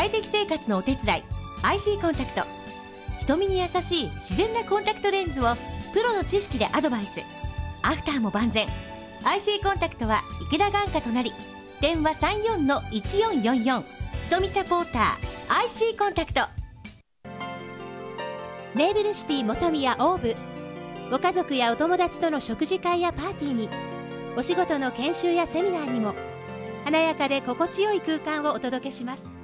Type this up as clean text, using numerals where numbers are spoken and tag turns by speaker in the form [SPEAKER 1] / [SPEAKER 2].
[SPEAKER 1] 快適生活のお手伝い IC コンタクト。瞳に優しい自然なコンタクトレンズをプロの知識でアドバイス。アフターも万全。 IC コンタクトは池田眼科隣、電話 34-1444。 瞳サポーター IC コンタクト。
[SPEAKER 2] ネーブルシティ本宮オーブ。ご家族やお友達との食事会やパーティーに、お仕事の研修やセミナーにも華やかで心地よい空間をお届けします。